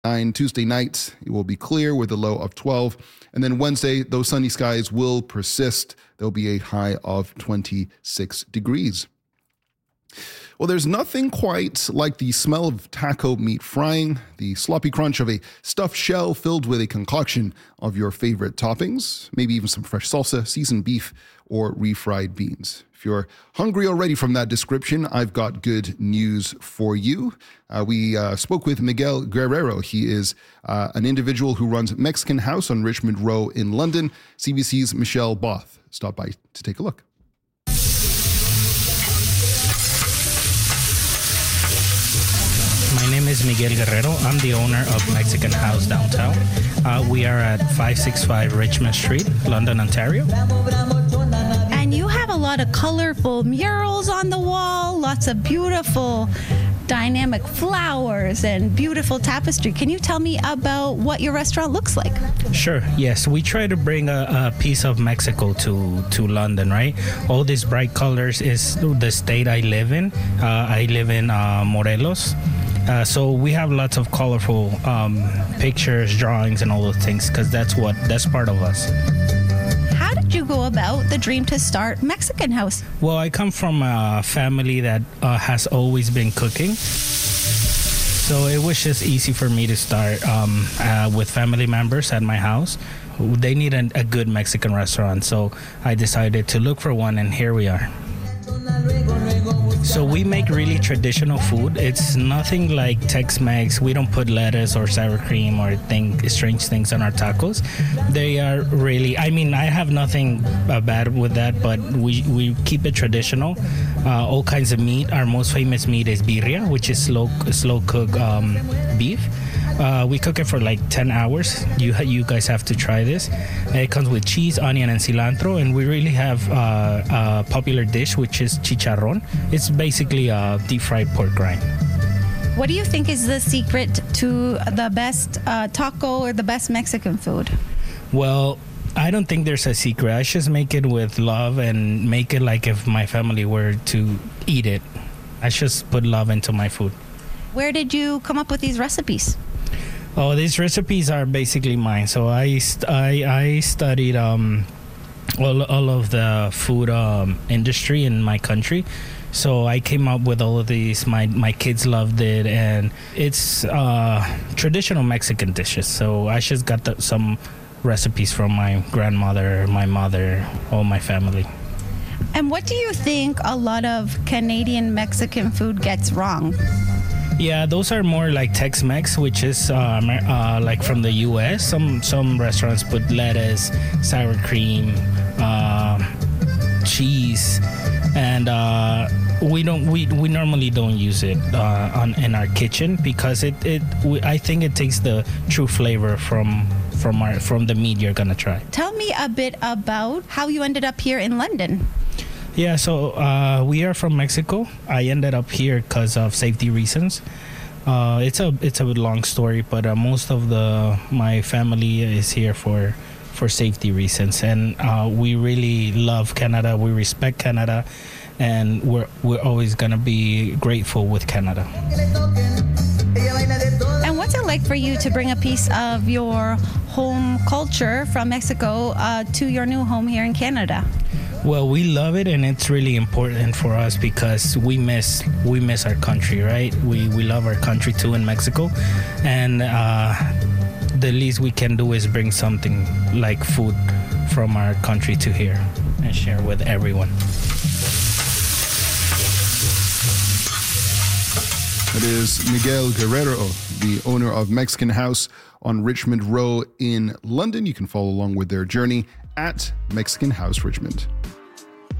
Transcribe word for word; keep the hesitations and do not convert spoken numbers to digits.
nine. Tuesday night, it will be clear with a low of twelve. And then Wednesday, those sunny skies will persist. There'll be a high of twenty-six degrees. Well, there's nothing quite like the smell of taco meat frying, the sloppy crunch of a stuffed shell filled with a concoction of your favorite toppings, maybe even some fresh salsa, seasoned beef, or refried beans. If you're hungry already from that description, I've got good news for you. Uh, we uh, spoke with Miguel Guerrero. He is uh, an individual who runs Mexican House on Richmond Row in London. C B C's Michelle Both stopped by to take a look. My name is Miguel Guerrero. I'm the owner of Mexican House downtown. Uh, we are at five sixty-five Richmond Street, London, Ontario. And you have a lot of colorful murals on the wall, lots of beautiful dynamic flowers and beautiful tapestry. Can you tell me about what your restaurant looks like? Sure, yes. We try to bring a, a piece of Mexico to, to London, right? All these bright colors is the state I live in. Uh, I live in uh, Morelos. Uh, so we have lots of colorful um, pictures, drawings, and all those things because that's what that's part of us. How did you go about the dream to start Mexican House? Well, I come from a family that uh, has always been cooking. So it was just easy for me to start um, uh, with family members at my house. They need a, a good Mexican restaurant, so I decided to look for one, and here we are. So we make really traditional food. It's nothing like Tex-Mex. We don't put lettuce or sour cream or thing, strange things on our tacos. They are really, I mean, I have nothing uh, bad with that, but we, we keep it traditional. Uh, all kinds of meat. Our most famous meat is birria, which is slow slow cooked um, beef. Uh, we cook it for like ten hours. You you guys have to try this. It comes with cheese, onion, and cilantro, and we really have uh, a popular dish, which is chicharrón. It's basically a deep-fried pork rind. What do you think is the secret to the best uh, taco or the best Mexican food? Well, I don't think there's a secret. I just make it with love and make it like if my family were to eat it. I just put love into my food. Where did you come up with these recipes? Oh, these recipes are basically mine. So I, st- I, I studied um, all, all of the food um, industry in my country. So I came up with all of these. My my kids loved it, and it's uh, traditional Mexican dishes. So I just got the, some recipes from my grandmother, my mother, all my family. And what do you think a lot of Canadian Mexican food gets wrong? Yeah, those are more like Tex-Mex, which is uh, uh, like from the U S. Some some restaurants put lettuce, sour cream, uh, cheese, and uh, we don't. We, we normally don't use it uh, on in our kitchen because it it. We, I think it takes the true flavor from from our from the meat you're gonna try. Tell me a bit about how you ended up here in London. Yeah, so uh, we are from Mexico. I ended up here because of safety reasons. Uh, it's a it's a long story, but uh, most of the my family is here for for safety reasons, and uh, we really love Canada. We respect Canada, and we're we're always gonna be grateful with Canada. And what's it like for you to bring a piece of your home culture from Mexico uh, to your new home here in Canada? Well, we love it, and it's really important for us because we miss we miss our country, right? We we love our country too in Mexico, and uh, the least we can do is bring something like food from our country to here and share with everyone. That is Miguel Guerrero, the owner of Mexican House on Richmond Row in London. You can follow along with their journey at Mexican House Richmond.